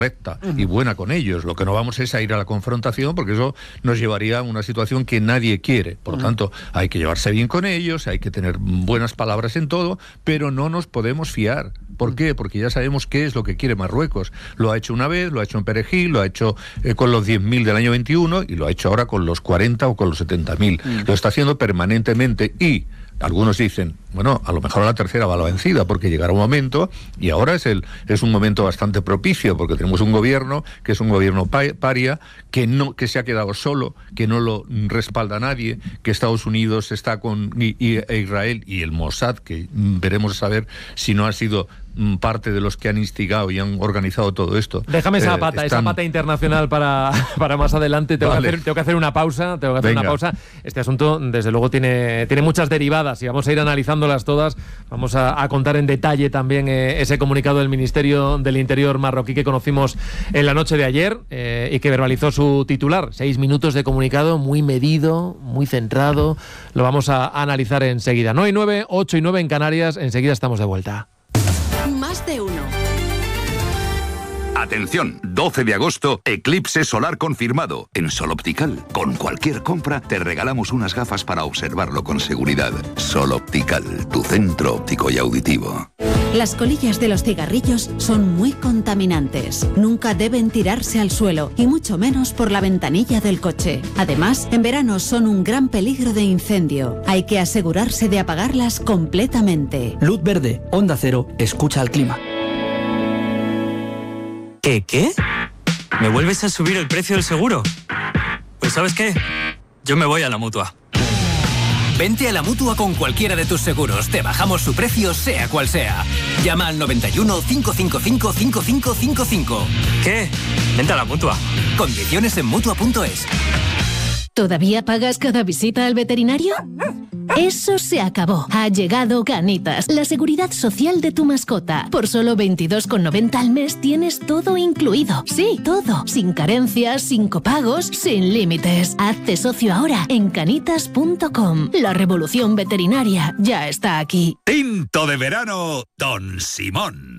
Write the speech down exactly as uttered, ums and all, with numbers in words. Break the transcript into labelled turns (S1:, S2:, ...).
S1: recta y buena con ellos. Lo que no vamos es a ir a la confrontación, porque eso nos llevaría a una situación que nadie quiere. Por lo tanto, hay que llevarse bien con ellos, hay que tener buenas palabras en todo, pero no nos podemos fiar. ¿Por qué? Porque ya sabemos qué es lo que quiere Marruecos. Lo ha hecho una vez, lo ha hecho en Perejil, lo ha hecho eh, con los diez mil del año veintiuno y lo ha hecho ahora con los cuarenta o con los setenta mil. Mm. Lo está haciendo permanentemente y algunos dicen, bueno, a lo mejor a la tercera va la vencida, porque llegará un momento, y ahora es el es un momento bastante propicio, porque tenemos un gobierno que es un gobierno paria, que no que se ha quedado solo, que no lo respalda nadie, que Estados Unidos está con y, y, e Israel y el Mossad, que veremos a saber si no ha sido parte de los que han instigado y han organizado todo esto.
S2: Déjame esa
S1: eh,
S2: pata,
S1: están...
S2: esa pata internacional para, para más adelante. Tengo, vale. que hacer, tengo que hacer una pausa, tengo que hacer Venga. una pausa. Este asunto, desde luego, tiene, tiene muchas derivadas y vamos a ir analizándolas todas. Vamos a, a contar en detalle también eh, ese comunicado del Ministerio del Interior marroquí que conocimos en la noche de ayer eh, y que verbalizó su titular. Seis minutos de comunicado muy medido, muy centrado. Lo vamos a, a analizar enseguida. nueve y nueve, ocho y nueve en Canarias. Enseguida estamos de vuelta.
S3: Más de uno.
S4: Atención, doce de agosto, eclipse solar confirmado. En Sol Optical, con cualquier compra, te regalamos unas gafas para observarlo con seguridad. Sol Optical, tu centro óptico y auditivo.
S3: Las colillas de los cigarrillos son muy contaminantes. Nunca deben tirarse al suelo, y mucho menos por la ventanilla del coche. Además, en verano son un gran peligro de incendio. Hay que asegurarse de apagarlas completamente.
S5: Luz verde, Onda Cero, escucha al clima.
S6: ¿Qué, qué? ¿Me vuelves a subir el precio del seguro? Pues ¿sabes qué? Yo me voy a la Mutua.
S7: Vente a la Mutua con cualquiera de tus seguros. Te bajamos su precio, sea cual sea. Llama al noventa y uno, cinco cinco cinco, cinco cinco cinco cinco.
S6: ¿Qué? Vente a la Mutua.
S7: Condiciones en Mutua punto es.
S8: ¿Todavía pagas cada visita al veterinario? Eso se acabó. Ha llegado Canitas, la seguridad social de tu mascota. Por solo veintidós con noventa al mes tienes todo incluido. Sí, todo. Sin carencias, sin copagos, sin límites. Hazte socio ahora en canitas punto com. La revolución veterinaria ya está aquí.
S9: Tinto de verano, Don Simón.